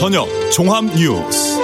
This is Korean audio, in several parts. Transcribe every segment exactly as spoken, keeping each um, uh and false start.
저녁 종합 뉴스.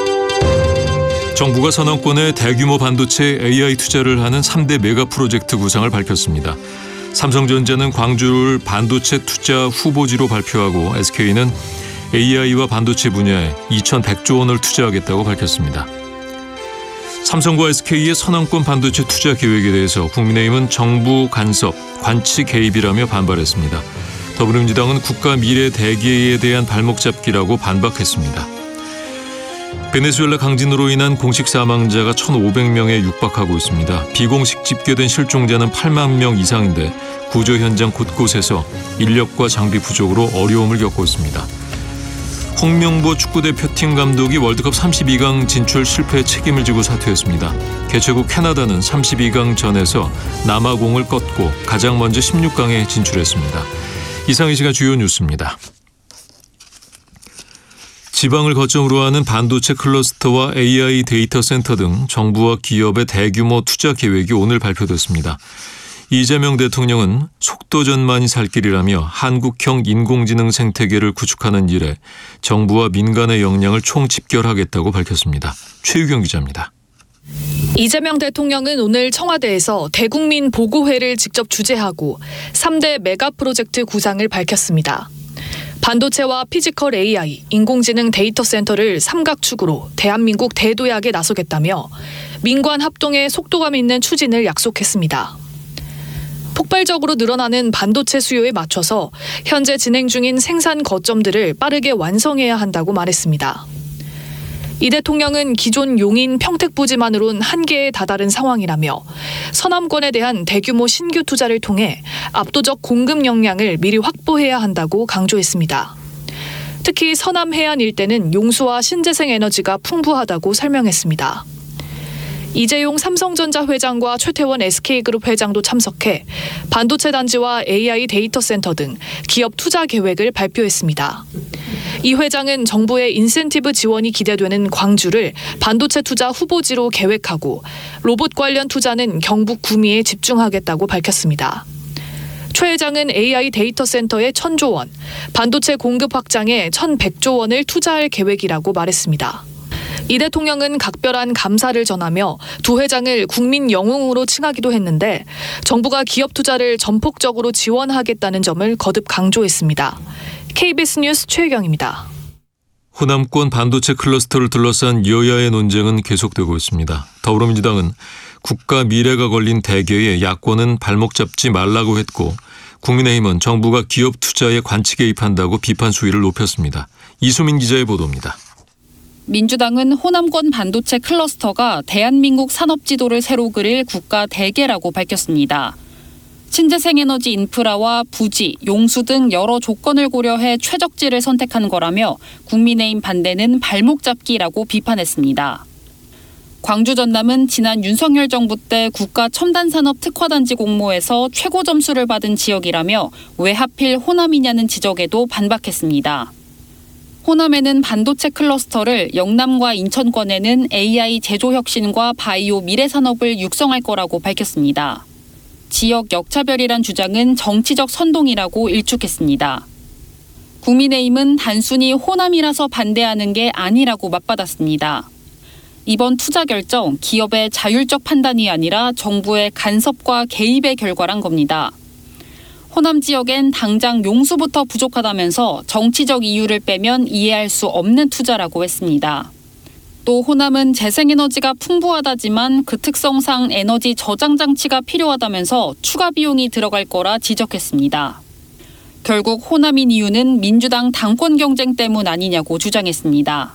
정부가 선언권에 대규모 반도체 에이아이 투자를 하는 삼 대 메가 프로젝트 구상을 밝혔습니다. 삼성전자는 광주를 반도체 투자 후보지로 발표하고 에스케이는 에이아이와 반도체 분야에 이천백조 원을 투자하겠다고 밝혔습니다. 삼성과 에스케이의 선언권 반도체 투자 계획에 대해서 국민의힘은 정부 간섭, 관치 개입이라며 반발했습니다. 더불어민주당은 국가 미래 대계에 대한 발목 잡기라고 반박했습니다. 베네수엘라 강진으로 인한 공식 사망자가 천오백 명에 육박하고 있습니다. 비공식 집계된 실종자는 팔만 명 이상인데 구조 현장 곳곳에서 인력과 장비 부족으로 어려움을 겪고 있습니다. 홍명보 축구대표팀 감독이 월드컵 삼십이 강 진출 실패에 책임을 지고 사퇴했습니다. 개최국 캐나다는 삼십이 강전에서 남아공을 꺾고 가장 먼저 십육 강에 진출했습니다. 이상 이 시간 주요 뉴스입니다. 지방을 거점으로 하는 반도체 클러스터와 에이아이 데이터 센터 등 정부와 기업의 대규모 투자 계획이 오늘 발표됐습니다. 이재명 대통령은 속도전만이 살 길이라며 한국형 인공지능 생태계를 구축하는 일에 정부와 민간의 역량을 총집결하겠다고 밝혔습니다. 최유경 기자입니다. 이재명 대통령은 오늘 청와대에서 대국민 보고회를 직접 주재하고 삼 대 메가 프로젝트 구상을 밝혔습니다. 반도체와 피지컬 에이아이, 인공지능 데이터 센터를 삼각축으로 대한민국 대도약에 나서겠다며 민관 합동의 속도감 있는 추진을 약속했습니다. 폭발적으로 늘어나는 반도체 수요에 맞춰서 현재 진행 중인 생산 거점들을 빠르게 완성해야 한다고 말했습니다. 이 대통령은 기존 용인 평택부지만으론 한계에 다다른 상황이라며 서남권에 대한 대규모 신규 투자를 통해 압도적 공급 역량을 미리 확보해야 한다고 강조했습니다. 특히 서남 해안 일대는 용수와 신재생 에너지가 풍부하다고 설명했습니다. 이재용 삼성전자 회장과 최태원 에스케이그룹 회장도 참석해 반도체 단지와 에이아이 데이터 센터 등 기업 투자 계획을 발표했습니다. 이 회장은 정부의 인센티브 지원이 기대되는 광주를 반도체 투자 후보지로 계획하고 로봇 관련 투자는 경북 구미에 집중하겠다고 밝혔습니다. 최 회장은 에이아이 데이터 센터에 천조 원, 반도체 공급 확장에 천백조 원을 투자할 계획이라고 말했습니다. 이 대통령은 각별한 감사를 전하며 두 회장을 국민 영웅으로 칭하기도 했는데 정부가 기업 투자를 전폭적으로 지원하겠다는 점을 거듭 강조했습니다. 케이비에스 뉴스 최유경입니다. 호남권 반도체 클러스터를 둘러싼 여야의 논쟁은 계속되고 있습니다. 더불어민주당은 국가 미래가 걸린 대계에 야권은 발목 잡지 말라고 했고 국민의힘은 정부가 기업 투자에 관치 개입한다고 비판 수위를 높였습니다. 이수민 기자의 보도입니다. 민주당은 호남권 반도체 클러스터가 대한민국 산업 지도를 새로 그릴 국가 대계라고 밝혔습니다. 신재생 에너지 인프라와 부지, 용수 등 여러 조건을 고려해 최적지를 선택한 거라며 국민의힘 반대는 발목 잡기라고 비판했습니다. 광주 전남은 지난 윤석열 정부 때 국가 첨단산업 특화단지 공모에서 최고 점수를 받은 지역이라며 왜 하필 호남이냐는 지적에도 반박했습니다. 호남에는 반도체 클러스터를, 영남과 인천권에는 에이아이 제조 혁신과 바이오 미래 산업을 육성할 거라고 밝혔습니다. 지역 역차별이란 주장은 정치적 선동이라고 일축했습니다. 국민의힘은 단순히 호남이라서 반대하는 게 아니라고 맞받았습니다. 이번 투자 결정, 기업의 자율적 판단이 아니라 정부의 간섭과 개입의 결과란 겁니다. 호남 지역엔 당장 용수부터 부족하다면서 정치적 이유를 빼면 이해할 수 없는 투자라고 했습니다. 또 호남은 재생에너지가 풍부하다지만 그 특성상 에너지 저장 장치가 필요하다면서 추가 비용이 들어갈 거라 지적했습니다. 결국 호남인 이유는 민주당 당권 경쟁 때문 아니냐고 주장했습니다.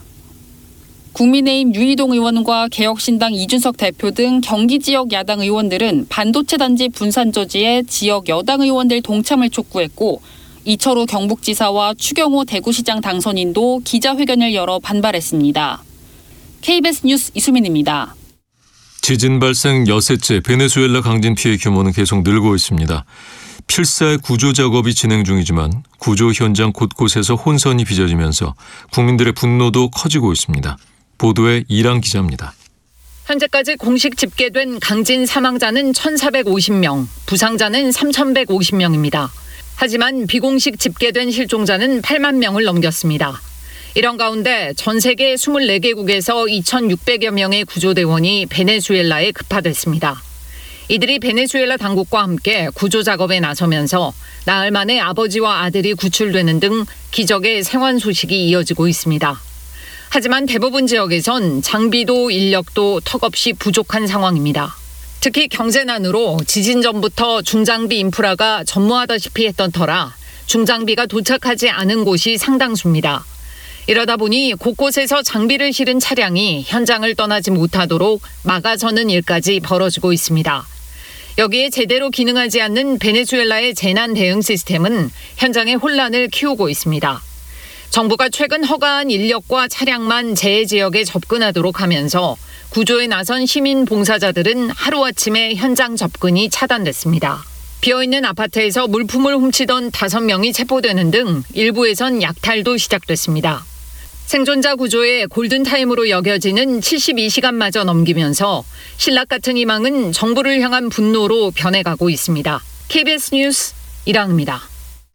국민의힘 유이동 의원과 개혁신당 이준석 대표 등 경기 지역 야당 의원들은 반도체 단지 분산 저지에 지역 여당 의원들 동참을 촉구했고 이철우 경북지사와 추경호 대구시장 당선인도 기자회견을 열어 반발했습니다. 케이비에스 뉴스 이수민입니다. 지진 발생 여섯째 베네수엘라 강진 피해 규모는 계속 늘고 있습니다. 필사의 구조 작업이 진행 중이지만 구조 현장 곳곳에서 혼선이 빚어지면서 국민들의 분노도 커지고 있습니다. 보도에 이랑 기자입니다. 현재까지 공식 집계된 강진 사망자는 천사백오십 명, 부상자는 삼천백오십 명입니다. 하지만 비공식 집계된 실종자는 팔만 명을 넘겼습니다. 이런 가운데 전 세계 이십사 개국에서 이천육백여 명의 구조대원이 베네수엘라에 급파됐습니다. 이들이 베네수엘라 당국과 함께 구조 작업에 나서면서 나흘 만에 아버지와 아들이 구출되는 등 기적의 생還소식이 이어지고 있습니다. 하지만 대부분 지역에선 장비도 인력도 턱없이 부족한 상황입니다. 특히 경제난으로 지진 전부터 중장비 인프라가 전무하다시피 했던 터라 중장비가 도착하지 않은 곳이 상당수입니다. 이러다 보니 곳곳에서 장비를 실은 차량이 현장을 떠나지 못하도록 막아서는 일까지 벌어지고 있습니다. 여기에 제대로 기능하지 않는 베네수엘라의 재난 대응 시스템은 현장의 혼란을 키우고 있습니다. 정부가 최근 허가한 인력과 차량만 재해 지역에 접근하도록 하면서 구조에 나선 시민 봉사자들은 하루아침에 현장 접근이 차단됐습니다. 비어있는 아파트에서 물품을 훔치던 다섯 명이 체포되는 등 일부에선 약탈도 시작됐습니다. 생존자 구조의 골든타임으로 여겨지는 칠십이 시간마저 넘기면서 신락 같은 희망은 정부를 향한 분노로 변해가고 있습니다. 케이비에스 뉴스 이랑입니다.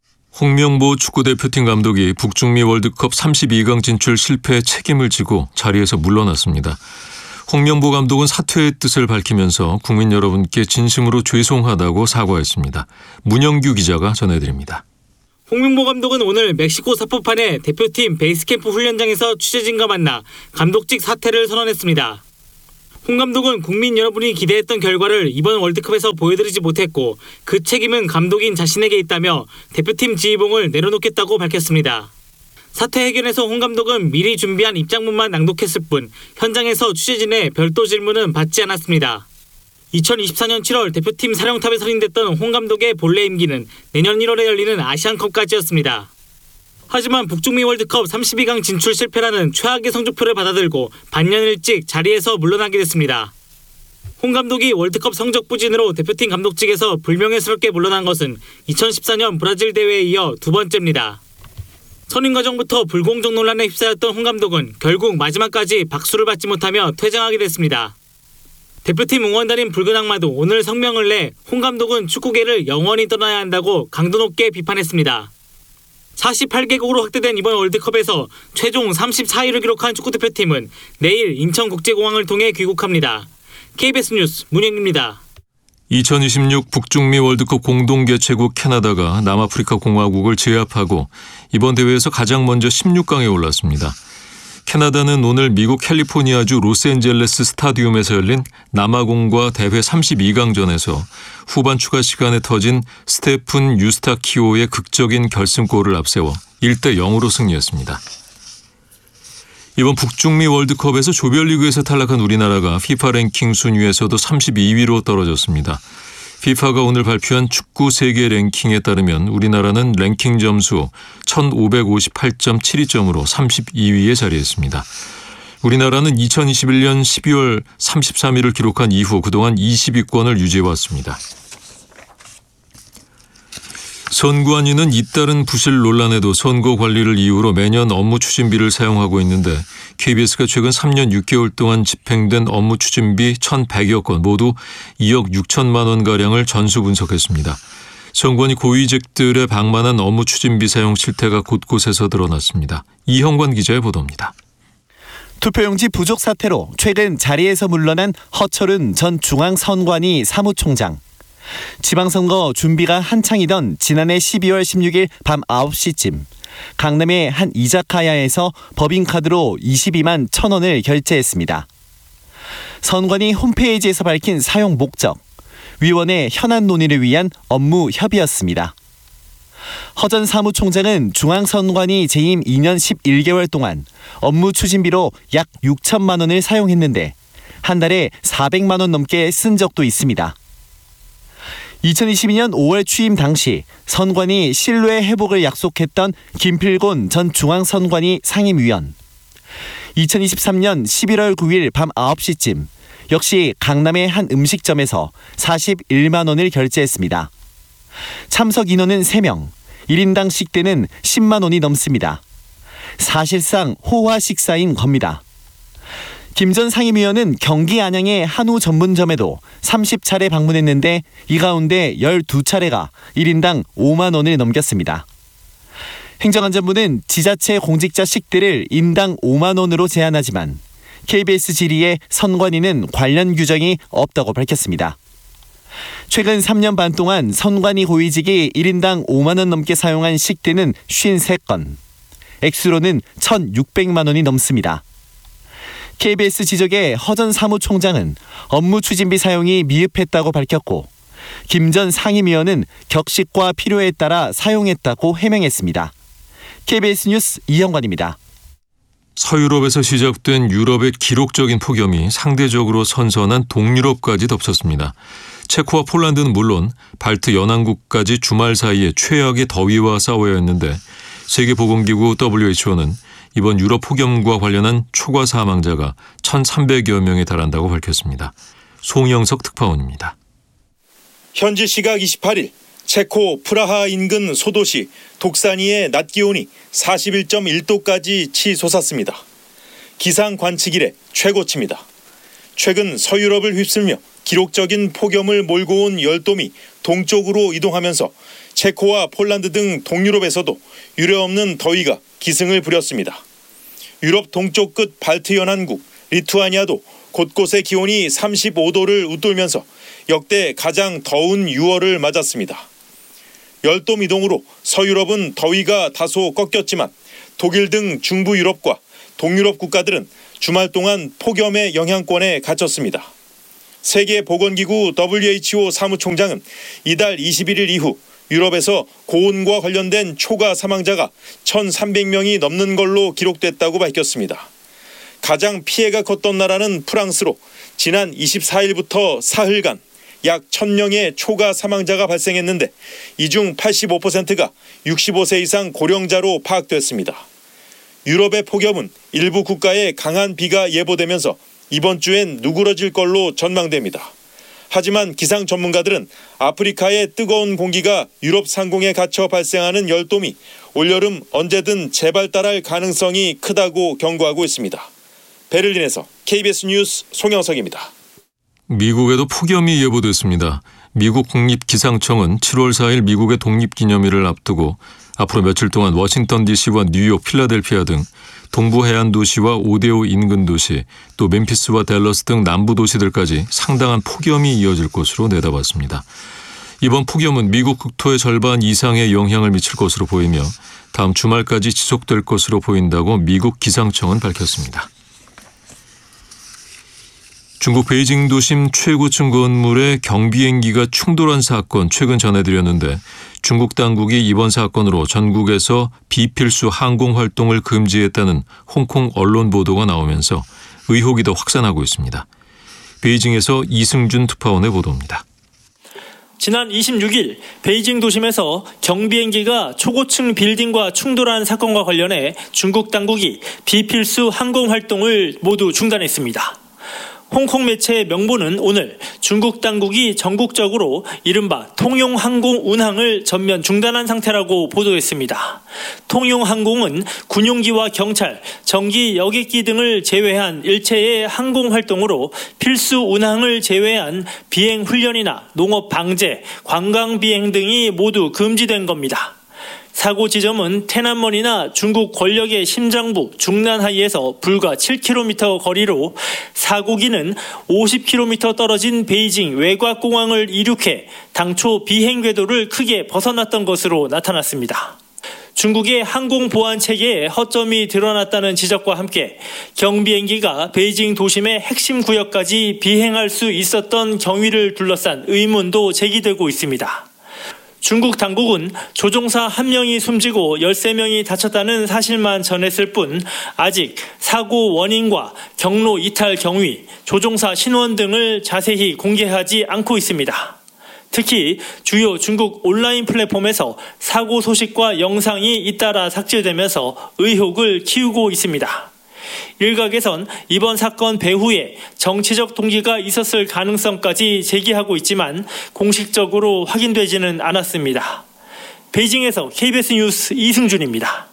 홍명보 축구대표팀 감독이 북중미 월드컵 삼십이 강 진출 실패에 책임을 지고 자리에서 물러났습니다. 홍명보 감독은 사퇴의 뜻을 밝히면서 국민 여러분께 진심으로 죄송하다고 사과했습니다. 문영규 기자가 전해드립니다. 홍명보 감독은 오늘 멕시코 사포판의 대표팀 베이스캠프 훈련장에서 취재진과 만나 감독직 사퇴를 선언했습니다. 홍 감독은 국민 여러분이 기대했던 결과를 이번 월드컵에서 보여드리지 못했고 그 책임은 감독인 자신에게 있다며 대표팀 지휘봉을 내려놓겠다고 밝혔습니다. 사퇴 회견에서 홍 감독은 미리 준비한 입장문만 낭독했을 뿐 현장에서 취재진의 별도 질문은 받지 않았습니다. 이천이십사 년 칠월 대표팀 사령탑에 선임됐던 홍 감독의 본래 임기는 내년 일월에 열리는 아시안컵까지였습니다. 하지만 북중미 월드컵 삼십이 강 진출 실패라는 최악의 성적표를 받아들고 반년 일찍 자리에서 물러나게 됐습니다. 홍 감독이 월드컵 성적 부진으로 대표팀 감독직에서 불명예스럽게 물러난 것은 이천십사 년 브라질 대회에 이어 두 번째입니다. 선임 과정부터 불공정 논란에 휩싸였던 홍 감독은 결국 마지막까지 박수를 받지 못하며 퇴장하게 됐습니다. 대표팀 응원단인 붉은 악마도 오늘 성명을 내 홍 감독은 축구계를 영원히 떠나야 한다고 강도 높게 비판했습니다. 사십팔 개국으로 확대된 이번 월드컵에서 최종 삼십사 위를 기록한 축구대표팀은 내일 인천국제공항을 통해 귀국합니다. 케이비에스 뉴스 문영규입니다. 이천이십육 북중미 월드컵 공동개최국 캐나다가 남아프리카 공화국을 제압하고 이번 대회에서 가장 먼저 십육 강에 올랐습니다. 캐나다는 오늘 미국 캘리포니아주 로스앤젤레스 스타디움에서 열린 남아공과 대회 삼십이 강전에서 후반 추가 시간에 터진 스테픈 유스타키오의 극적인 결승골을 앞세워 일 대 영으로 승리했습니다. 이번 북중미 월드컵에서 조별리그에서 탈락한 우리나라가 피파 랭킹 순위에서도 삼십이 위로 떨어졌습니다. 피파가 오늘 발표한 축구 세계 랭킹에 따르면 우리나라는 랭킹 점수 천오백오십팔 점 칠이 점으로 삼십이 위에 자리했습니다. 우리나라는 이천이십일 년 십이월 삼십삼 일을 기록한 이후 그동안 이십 위권을 유지해왔습니다. 선관위는 잇따른 부실 논란에도 선거 관리를 이유로 매년 업무 추진비를 사용하고 있는데 케이비에스가 최근 삼 년 육 개월 동안 집행된 업무 추진비 천백여 건 모두 이억 육천만 원가량을 전수 분석했습니다. 선관위 고위직들의 방만한 업무 추진비 사용 실태가 곳곳에서 드러났습니다. 이형관 기자의 보도입니다. 투표용지 부족 사태로 최근 자리에서 물러난 허철은 전 중앙선관위 사무총장. 지방선거 준비가 한창이던 지난해 십이월 십육일 밤 아홉 시쯤 강남의 한 이자카야에서 법인카드로 이십이만 천 원을 결제했습니다. 선관위 홈페이지에서 밝힌 사용 목적, 위원회 현안 논의를 위한 업무 협의였습니다. 허 전 사무총장은 중앙선관위 재임 이 년 십일 개월 동안 업무 추진비로 약 육천만 원을 사용했는데 한 달에 사백만 원 넘게 쓴 적도 있습니다. 이천이십이 년 오월 취임 당시 선관위 신뢰 회복을 약속했던 김필곤 전 중앙선관위 상임위원. 이천이십삼 년 십일월 구일 밤 아홉 시쯤 역시 강남의 한 음식점에서 사십일만 원을 결제했습니다. 참석 인원은 세 명, 일 인당 식대는 십만 원이 넘습니다. 사실상 호화 식사인 겁니다. 김 전 상임위원은 경기 안양의 한우 전문점에도 삼십 차례 방문했는데 이 가운데 열두 차례가 일 인당 오만 원을 넘겼습니다. 행정안전부는 지자체 공직자 식대를 인당 오만 원으로 제한하지만 케이비에스 질의의 선관위는 관련 규정이 없다고 밝혔습니다. 최근 삼 년 반 동안 선관위 고위직이 일 인당 오만 원 넘게 사용한 식대는 오십삼 건, 액수로는 천육백만 원이 넘습니다. 케이비에스 지적의 허 전 사무총장은 업무 추진비 사용이 미흡했다고 밝혔고, 김 전 상임위원은 격식과 필요에 따라 사용했다고 해명했습니다. 케이비에스 뉴스 이영관입니다. 서유럽에서 시작된 유럽의 기록적인 폭염이 상대적으로 선선한 동유럽까지 덮쳤습니다. 체코와 폴란드는 물론 발트 연안국까지 주말 사이에 최악의 더위와 싸워야 했는데 세계보건기구 더블유에이치오는 이번 유럽 폭염과 관련한 초과 사망자가 천삼백여 명에 달한다고 밝혔습니다. 송영석 특파원입니다. 현지 시각 이십팔 일 체코 프라하 인근 소도시 독사니의 낮 기온이 사십일 점 일 도까지 치솟았습니다. 기상 관측 이래 최고치입니다. 최근 서유럽을 휩쓸며 기록적인 폭염을 몰고 온 열돔이 동쪽으로 이동하면서 체코와 폴란드 등 동유럽에서도 유례없는 더위가 기승을 부렸습니다. 유럽 동쪽 끝 발트 연안국 리투아니아도 곳곳의 기온이 삼십오 도를 웃돌면서 역대 가장 더운 유월을 맞았습니다. 열돔 이동으로 서유럽은 더위가 다소 꺾였지만 독일 등 중부 유럽과 동유럽 국가들은 주말 동안 폭염의 영향권에 갇혔습니다. 세계보건기구 더블유에이치오 사무총장은 이달 이십일 일 이후 유럽에서 고온과 관련된 초과 사망자가 천삼백 명이 넘는 걸로 기록됐다고 밝혔습니다. 가장 피해가 컸던 나라는 프랑스로 지난 이십사 일부터 사흘간 약 천 명의 초과 사망자가 발생했는데 이 중 팔십오 퍼센트가 육십오 세 이상 고령자로 파악됐습니다. 유럽의 폭염은 일부 국가에 강한 비가 예보되면서 이번 주엔 누그러질 걸로 전망됩니다. 하지만 기상 전문가들은 아프리카의 뜨거운 공기가 유럽 상공에 갇혀 발생하는 열돔이 올여름 언제든 재발달할 가능성이 크다고 경고하고 있습니다. 베를린에서 케이비에스 뉴스 송영석입니다. 미국에도 폭염이 예보됐습니다. 미국 국립기상청은 칠월 사일 미국의 독립기념일을 앞두고 앞으로 며칠 동안 워싱턴 디씨와 뉴욕, 필라델피아 등 동부 해안 도시와 오데오 인근 도시, 또 멤피스와 댈러스 등 남부 도시들까지 상당한 폭염이 이어질 것으로 내다봤습니다. 이번 폭염은 미국 국토의 절반 이상에 영향을 미칠 것으로 보이며 다음 주말까지 지속될 것으로 보인다고 미국 기상청은 밝혔습니다. 중국 베이징 도심 최고층 건물의 경비행기가 충돌한 사건 최근 전해드렸는데 중국 당국이 이번 사건으로 전국에서 비필수 항공 활동을 금지했다는 홍콩 언론 보도가 나오면서 의혹이 더 확산하고 있습니다. 베이징에서 이승준 특파원의 보도입니다. 지난 이십육 일 베이징 도심에서 경비행기가 초고층 빌딩과 충돌한 사건과 관련해 중국 당국이 비필수 항공 활동을 모두 중단했습니다. 홍콩 매체의 명보는 오늘 중국 당국이 전국적으로 이른바 통용항공 운항을 전면 중단한 상태라고 보도했습니다. 통용항공은 군용기와 경찰, 전기 여객기 등을 제외한 일체의 항공 활동으로 필수 운항을 제외한 비행 훈련이나 농업 방제, 관광 비행 등이 모두 금지된 겁니다. 사고 지점은 테난먼이나 중국 권력의 심장부 중난하이에서 불과 칠 킬로미터 거리로 사고기는 오십 킬로미터 떨어진 베이징 외곽공항을 이륙해 당초 비행 궤도를 크게 벗어났던 것으로 나타났습니다. 중국의 항공보안 체계에 허점이 드러났다는 지적과 함께 경비행기가 베이징 도심의 핵심 구역까지 비행할 수 있었던 경위를 둘러싼 의문도 제기되고 있습니다. 중국 당국은 조종사 한 명이 숨지고 열세 명이 다쳤다는 사실만 전했을 뿐 아직 사고 원인과 경로 이탈 경위, 조종사 신원 등을 자세히 공개하지 않고 있습니다. 특히 주요 중국 온라인 플랫폼에서 사고 소식과 영상이 잇따라 삭제되면서 의혹을 키우고 있습니다. 일각에선 이번 사건 배후에 정치적 동기가 있었을 가능성까지 제기하고 있지만 공식적으로 확인되지는 않았습니다. 베이징에서 케이비에스 뉴스 이승준입니다.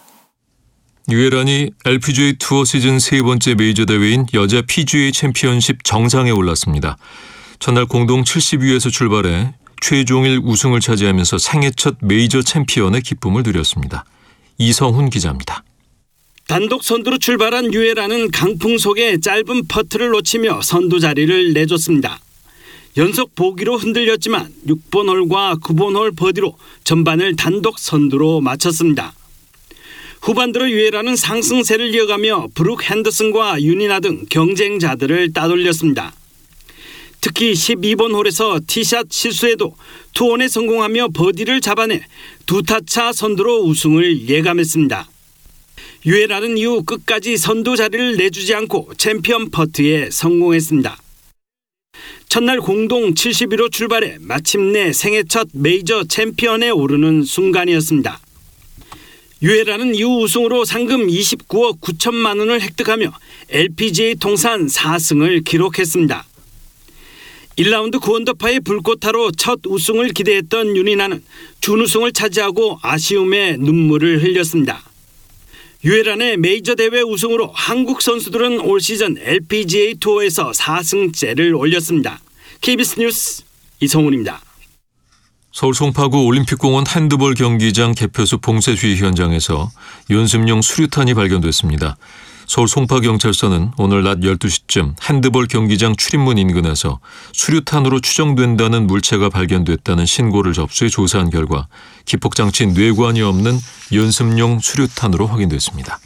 유에란이 엘피지에이 투어 시즌 세 번째 메이저 대회인 여자 피지에이 챔피언십 정상에 올랐습니다. 전날 공동 칠십 위에서 출발해 최종일 우승을 차지하면서 생애 첫 메이저 챔피언의 기쁨을 누렸습니다. 이성훈 기자입니다. 단독 선두로 출발한 유예라는 강풍 속에 짧은 퍼트를 놓치며 선두 자리를 내줬습니다. 연속 보기로 흔들렸지만 육 번 홀과 구 번 홀 버디로 전반을 단독 선두로 마쳤습니다. 후반 들어 유예라는 상승세를 이어가며 브룩 핸더슨과 윤이나 등 경쟁자들을 따돌렸습니다. 특히 십이 번 홀에서 티샷 실수에도 투혼에 성공하며 버디를 잡아내 두 타차 선두로 우승을 예감했습니다. 유예라는 이후 끝까지 선두 자리를 내주지 않고 챔피언 퍼트에 성공했습니다. 첫날 공동 칠십일 호 출발해 마침내 생애 첫 메이저 챔피언에 오르는 순간이었습니다. 유예라는 이후 우승으로 상금 이십구억 구천만 원을 획득하며 엘피지에이 통산 사 승을 기록했습니다. 일 라운드 구 언더파의 불꽃타로 첫 우승을 기대했던 윤이나는 준우승을 차지하고 아쉬움에 눈물을 흘렸습니다. 유예란의 메이저 대회 우승으로 한국 선수들은 올 시즌 엘피지에이 투어에서 사 승째를 올렸습니다. 케이비에스 뉴스 이성훈입니다. 서울 송파구 올림픽공원 핸드볼 경기장 개표소 봉쇄 시위 현장에서 연습용 수류탄이 발견됐습니다. 서울 송파경찰서는 오늘 낮 열두 시쯤 핸드볼 경기장 출입문 인근에서 수류탄으로 추정된다는 물체가 발견됐다는 신고를 접수해 조사한 결과 기폭장치 뇌관이 없는 연습용 수류탄으로 확인됐습니다.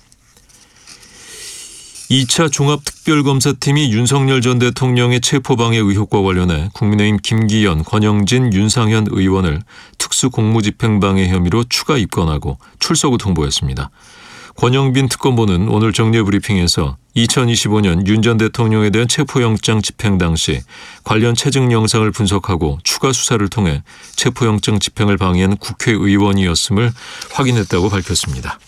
이 차 종합특별검사팀이 윤석열 전 대통령의 체포방해 의혹과 관련해 국민의힘 김기현, 권영진, 윤상현 의원을 특수공무집행방해 혐의로 추가 입건하고 출석 후 통보했습니다. 권영빈 특검보는 오늘 정례 브리핑에서 이천이십오 년 윤 전 대통령에 대한 체포영장 집행 당시 관련 채증 영상을 분석하고 추가 수사를 통해 체포영장 집행을 방해한 국회의원이었음을 확인했다고 밝혔습니다.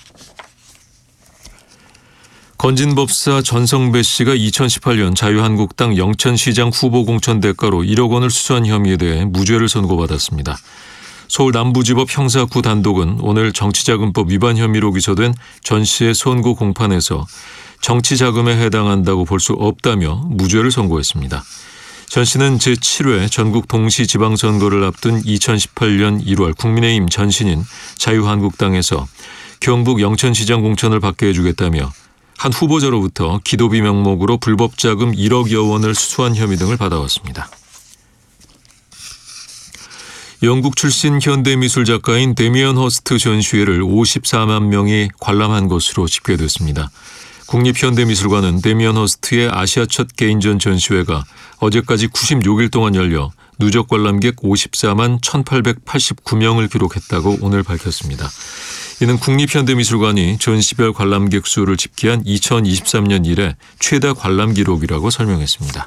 건진법사 전성배 씨가 이천십팔 년 자유한국당 영천시장 후보 공천 대가로 일억 원을 수수한 혐의에 대해 무죄를 선고받았습니다. 서울 남부지법 형사 구 단독은 오늘 정치자금법 위반 혐의로 기소된 전 씨의 선고 공판에서 정치자금에 해당한다고 볼 수 없다며 무죄를 선고했습니다. 전 씨는 제칠 회 전국 동시 지방선거를 앞둔 이천십팔 년 일월 국민의힘 전신인 자유한국당에서 경북 영천시장 공천을 받게 해주겠다며 한 후보자로부터 기도비 명목으로 불법 자금 일억여 원을 수수한 혐의 등을 받아왔습니다. 영국 출신 현대미술 작가인 데미언 허스트 전시회를 오십사만 명이 관람한 것으로 집계됐습니다. 국립현대미술관은 데미언 허스트의 아시아 첫 개인전 전시회가 어제까지 구십육 일 동안 열려 누적 관람객 오십사만 천팔백팔십구 명을 기록했다고 오늘 밝혔습니다. 이는 국립현대미술관이 전시별 관람객 수를 집계한 이천이십삼 년 이래 최다 관람 기록이라고 설명했습니다.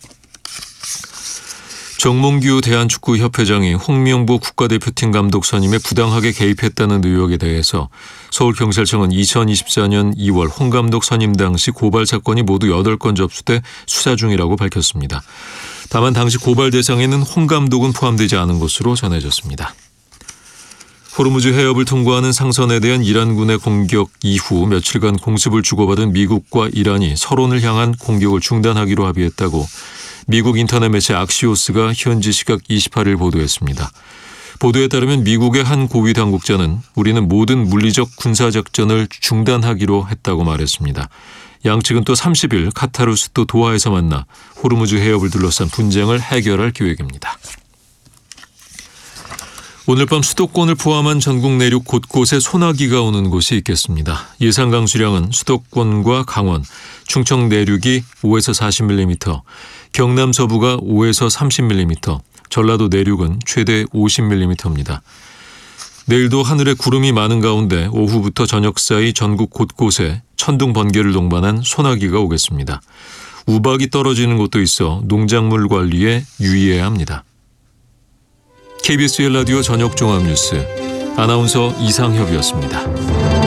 정몽규 대한축구협회장이 홍명보 국가대표팀 감독 선임에 부당하게 개입했다는 의혹에 대해서 서울경찰청은 이천이십사 년 이월 홍 감독 선임 당시 고발 사건이 모두 여덟 건 접수돼 수사 중이라고 밝혔습니다. 다만 당시 고발 대상에는 홍 감독은 포함되지 않은 것으로 전해졌습니다. 호르무즈 해협을 통과하는 상선에 대한 이란군의 공격 이후 며칠간 공습을 주고받은 미국과 이란이 서론을 향한 공격을 중단하기로 합의했다고 미국 인터넷 매체 악시오스가 현지 시각 이십팔 일 보도했습니다. 보도에 따르면 미국의 한 고위 당국자는 우리는 모든 물리적 군사작전을 중단하기로 했다고 말했습니다. 양측은 또 삼십 일 카타르 수도 도하에서 만나 호르무즈 해협을 둘러싼 분쟁을 해결할 계획입니다. 오늘 밤 수도권을 포함한 전국 내륙 곳곳에 소나기가 오는 곳이 있겠습니다. 예상 강수량은 수도권과 강원, 충청 내륙이 오에서 사십 밀리미터, 경남 서부가 오에서 삼십 밀리미터, 전라도 내륙은 최대 오십 밀리미터입니다. 내일도 하늘에 구름이 많은 가운데 오후부터 저녁 사이 전국 곳곳에 천둥 번개를 동반한 소나기가 오겠습니다. 우박이 떨어지는 곳도 있어 농작물 관리에 유의해야 합니다. 케이비에스 일 라디오 저녁 종합뉴스 아나운서 이상협이었습니다.